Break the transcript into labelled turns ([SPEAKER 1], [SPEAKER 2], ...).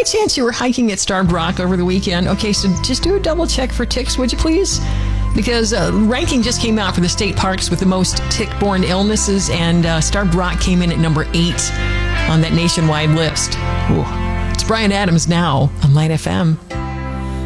[SPEAKER 1] By chance you were hiking at Starved Rock over the weekend? Okay, so just do a double check for ticks, would you please? Because ranking just came out for the state parks with the most tick-borne illnesses, and Starved Rock came in at number 8 on that nationwide list. Ooh. It's Bryan Adams now on Light FM.